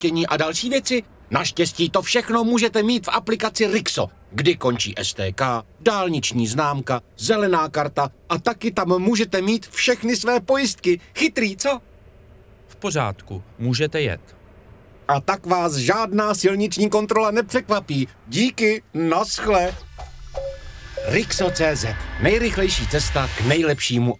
pojištění a další věci? Naštěstí to všechno můžete mít v aplikaci Rixo, kdy končí STK, dálniční známka, zelená karta a taky tam můžete mít všechny své pojistky. Chytrý, co? V pořádku, můžete jet. A tak vás žádná silniční kontrola nepřekvapí. Díky, naschle. Rixo.cz. Nejrychlejší cesta k nejlepšímu